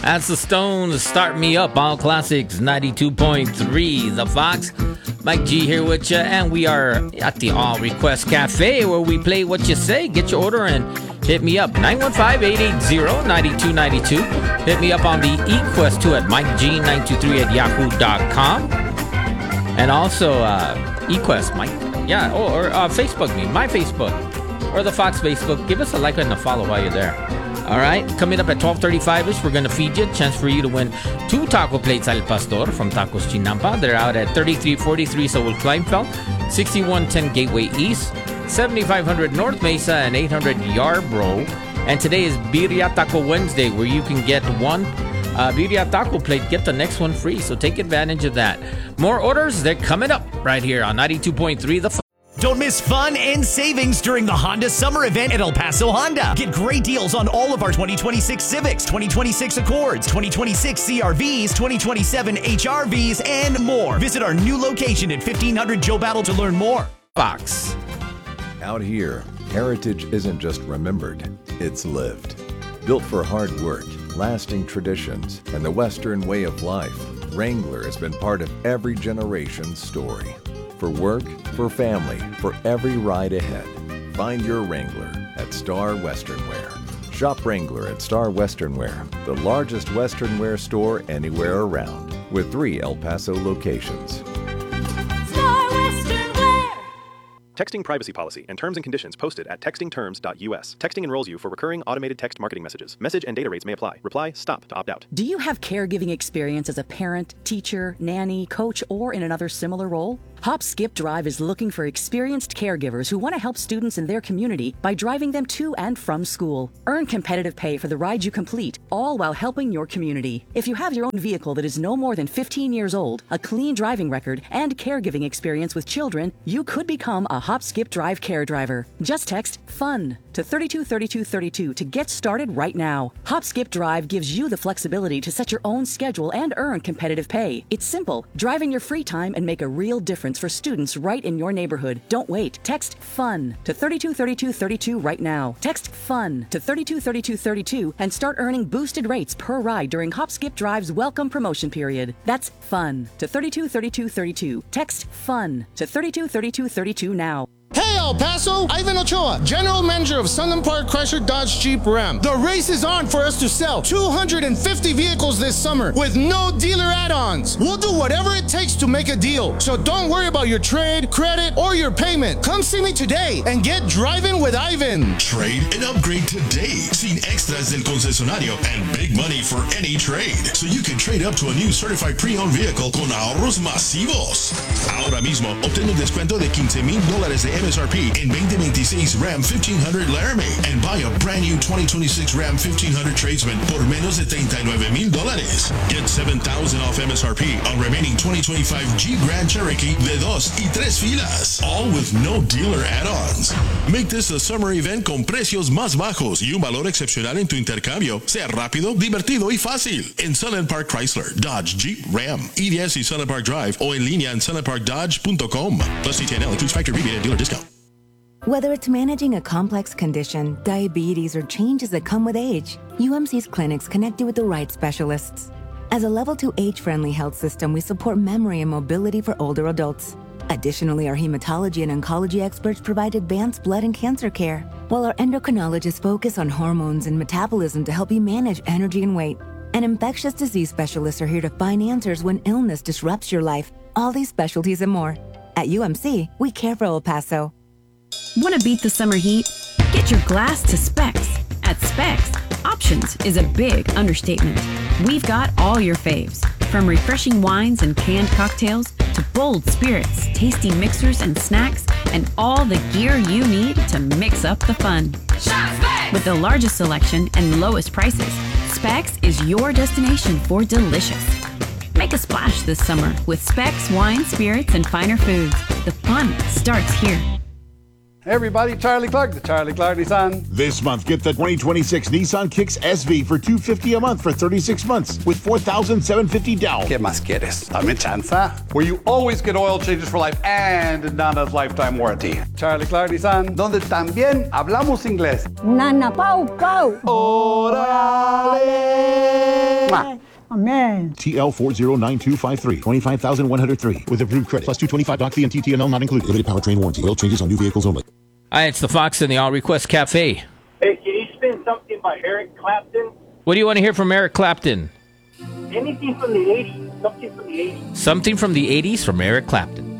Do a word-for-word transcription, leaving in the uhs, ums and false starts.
That's the Stones, Start Me Up, All Classics, ninety-two point three, The Fox. Mike G here with you, and we are at the All Request Cafe where we play what you say. Get your order and hit me up, nine one five, eight eight zero, nine two nine two. Hit me up on the eQuest too at Mike G nine two three at yahoo dot com. And also, uh, eQuest, Mike, yeah, or, or uh, Facebook me, my Facebook, or the Fox Facebook. Give us a like and a follow while you're there. All right, coming up at twelve thirty-five-ish, we're going to feed you. Chance for you to win two taco plates Al Pastor from Tacos Chinampa. They're out at thirty-three forty-three Saul Kleinfeld, sixty-one ten Gateway East, seventy-five hundred North Mesa, and eight hundred Yarborough. And today is Birria Taco Wednesday, where you can get one uh, Birria Taco plate, get the next one free. So take advantage of that. More orders, they're coming up right here on ninety-two point three The Don't miss fun and savings during the Honda Summer Event at El Paso Honda. Get great deals on all of our twenty twenty-six Civics, twenty twenty-six Accords, twenty twenty-six C R Vs, twenty twenty-seven H R Vs, and more. Visit our new location at fifteen hundred Joe Battle to learn more. Fox. Out here, heritage isn't just remembered, it's lived. Built for hard work, lasting traditions, and the Western way of life, Wrangler has been part of every generation's story. For work, for family, for every ride ahead. Find your Wrangler at Star Western Wear. Shop Wrangler at Star Western Wear, the largest Western wear store anywhere around, with three El Paso locations. Star Western Wear. Texting privacy policy and terms and conditions posted at texting terms dot U S. Texting enrolls you for recurring automated text marketing messages. Message and data rates may apply. Reply STOP to opt out. Do you have caregiving experience as a parent, teacher, nanny, coach, or in another similar role? Hop Skip Drive is looking for experienced caregivers who want to help students in their community by driving them to and from school. Earn competitive pay for the ride you complete, all while helping your community. If you have your own vehicle that is no more than fifteen years old, a clean driving record, and caregiving experience with children, you could become a Hop Skip Drive care driver. Just text FUN to thirty-two thirty-two thirty-two to get started right now. Hop Skip Drive gives you the flexibility to set your own schedule and earn competitive pay. It's simple. Drive in your free time and make a real difference for students right in your neighborhood. Don't wait. Text FUN to thirty-two thirty-two thirty-two right now. Text FUN to thirty-two thirty-two thirty-two and start earning boosted rates per ride during Hop Skip Drive's welcome promotion period. That's FUN to thirty-two thirty-two thirty-two. Text FUN to thirty-two thirty-two thirty-two now. Hey El Paso, Ivan Ochoa, General Manager of Sunland Park Chrysler Dodge Jeep Ram. The race is on for us to sell two hundred fifty vehicles this summer with no dealer add-ons. We'll do whatever it takes to make a deal. So don't worry about your trade, credit, or your payment. Come see me today and get driving with Ivan. Trade and upgrade today. Sin extras del concesionario and big money for any trade. So you can trade up to a new certified pre-owned vehicle con ahorros masivos. Ahora mismo, obtén un descuento de quince mil dólares de M S R P in twenty twenty-six Ram fifteen hundred Laramie and buy a brand new twenty twenty-six Ram fifteen hundred Tradesman por menos de treinta y nueve mil dólares. Get seven thousand off M S R P on remaining twenty twenty-five Jeep Grand Cherokee de dos y tres filas, all with no dealer add-ons. Make this a summer event con precios más bajos y un valor excepcional en tu intercambio. Sea rápido, divertido y fácil. En Sunland Park Chrysler, Dodge, Jeep, Ram, E D S y Sunland Park Drive o en línea en sunland park dodge punto com. Plus C T N L includes factory rebate and dealer discount. Whether it's managing a complex condition, diabetes, or changes that come with age, U M C's clinics connect you with the right specialists. As a level two age-friendly health system, we support memory and mobility for older adults. Additionally, our hematology and oncology experts provide advanced blood and cancer care, while our endocrinologists focus on hormones and metabolism to help you manage energy and weight. And infectious disease specialists are here to find answers when illness disrupts your life. All these specialties and more. At U M C, we care for El Paso. Want to beat the summer heat? Get your glass to Specs. At Specs, options is a big understatement. We've got all your faves, from refreshing wines and canned cocktails to bold spirits, tasty mixers and snacks, and all the gear you need to mix up the fun. Shop Specs! With the largest selection and lowest prices, Specs is your destination for delicious. Make a splash this summer with Specs wine, spirits, and finer foods. The fun starts here. Hey everybody, Charlie Clark, the Charlie Clark Nissan. This month, get the twenty twenty-six Nissan Kicks S V for two hundred fifty dollars a month for thirty-six months with four thousand seven hundred fifty dollars down. ¿Qué más quieres? Dame chanza. Where you always get oil changes for life and Nana's lifetime warranty. Charlie Clark Nissan, donde también hablamos inglés. Nana Pau Pau. Órale. Amen. T L four zero nine two five three, twenty-five thousand one hundred three. With approved credit. Plus two twenty-five doc fee and T T N L not included. Limited powertrain warranty. Oil changes on new vehicles only. Hi, it's the Fox and the All Request Cafe. Hey, can you spin something by Eric Clapton? What do you want to hear from Eric Clapton? Anything from the eighties. Something from the eighties. Something from the eighties from Eric Clapton.